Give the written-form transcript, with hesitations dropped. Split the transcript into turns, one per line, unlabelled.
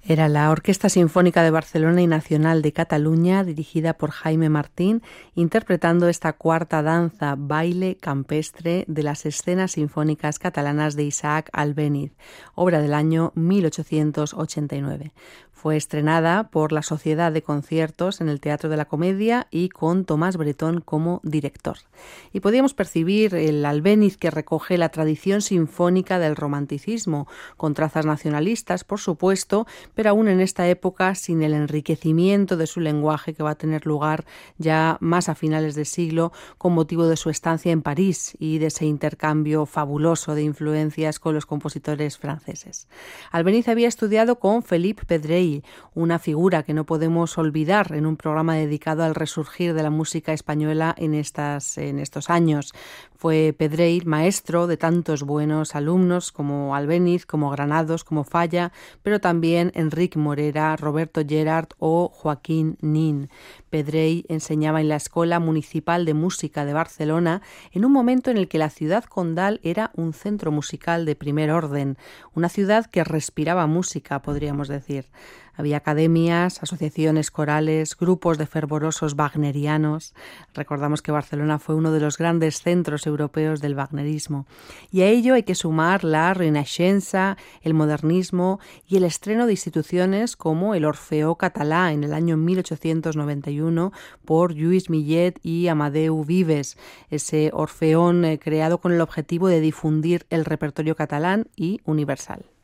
Era la Orquesta Sinfónica de Barcelona y Nacional de Cataluña, dirigida por Jaime Martín, interpretando esta cuarta danza, baile campestre de las escenas sinfónicas catalanas de Isaac Albéniz, obra del año 1889. Fue estrenada por la Sociedad de Conciertos en el Teatro de la Comedia y con Tomás Bretón como director. Y podíamos percibir el Albéniz que recoge la tradición sinfónica del romanticismo, con trazas nacionalistas, por supuesto, pero aún en esta época sin el enriquecimiento de su lenguaje que va a tener lugar ya más a finales de siglo con motivo de su estancia en París y de ese intercambio fabuloso de influencias con los compositores franceses. Albéniz había estudiado con Felip Pedrell, una figura que no podemos olvidar en un programa dedicado al resurgir de la música española en estos años. Fue Pedrell maestro de tantos buenos alumnos como Albéniz, como Granados, como Falla, pero también Enric Morera, Roberto Gerard o Joaquín Nin. Pedrell enseñaba en la Escuela Municipal de Música de Barcelona en un momento en el que la ciudad condal era un centro musical de primer orden, una ciudad que respiraba música, podríamos decir. Había academias, asociaciones corales, grupos de fervorosos wagnerianos. Recordamos que Barcelona fue uno de los grandes centros europeos del wagnerismo. Y a ello hay que sumar la Renaixença, el modernismo y el estreno de instituciones como el Orfeó Català en el año 1891 por Lluís Millet y Amadeu Vives, ese orfeón creado con el objetivo de difundir el repertorio catalán y universal.